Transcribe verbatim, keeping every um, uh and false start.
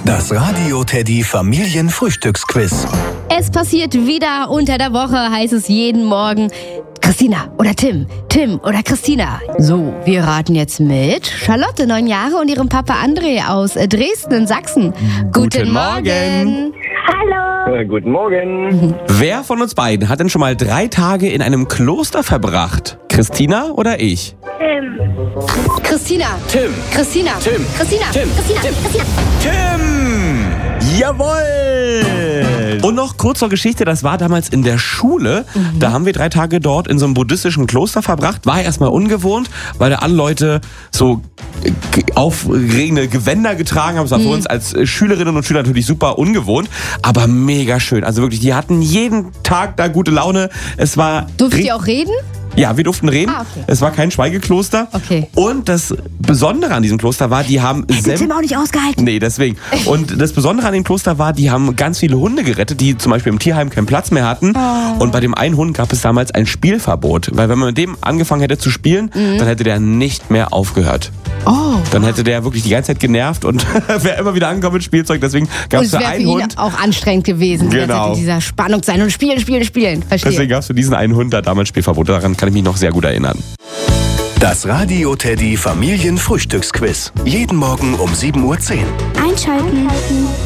Das Radio Teddy Familienfrühstücksquiz. Es passiert wieder unter der Woche, heißt es jeden Morgen. Christina oder Tim, Tim oder Christina. So, wir raten jetzt mit Charlotte, neun Jahre, und ihrem Papa André aus Dresden in Sachsen. Guten Morgen. Hallo. Äh, guten Morgen. Wer von uns beiden hat denn schon mal drei Tage in einem Kloster verbracht? Christina oder ich? Tim. Christina. Tim. Christina. Tim. Christina. Tim. Christina. Tim. Christina. Tim! Jawohl! Und noch kurz zur Geschichte, das war damals in der Schule. Mhm. Da haben wir drei Tage dort in so einem buddhistischen Kloster verbracht. War erstmal ungewohnt, weil da alle Leute so aufregende Gewänder getragen haben. Das war für mhm. uns als Schülerinnen und Schüler natürlich super ungewohnt, aber mega schön. Also wirklich, die hatten jeden Tag da gute Laune. Es war Durftet ihr auch reden? Ja, wir durften reden. Ah, okay. Es war kein Schweigekloster. Okay. Und das Besondere an diesem Kloster war, die haben... Hätte Tim auch nicht ausgehalten. Nee, deswegen. Und das Besondere an dem Kloster war, die haben ganz viele Hunde gerettet, die zum Beispiel im Tierheim keinen Platz mehr hatten. Oh. Und bei dem einen Hund gab es damals ein Spielverbot. Weil wenn man mit dem angefangen hätte zu spielen, mhm. dann hätte der nicht mehr aufgehört. Oh. Dann hätte der wirklich die ganze Zeit genervt und wäre immer wieder angekommen mit Spielzeug. Deswegen gab es für einen für ihn Hund... auch anstrengend gewesen, genau. in dieser Spannung sein und spielen, spielen, spielen. Verstehe. Deswegen gab es für diesen einen Hund da damals Spielverbot. Daran kann ich mich noch sehr gut erinnern. Das Radio Teddy Familienfrühstücksquiz. Jeden Morgen um sieben Uhr zehn. Einschalten.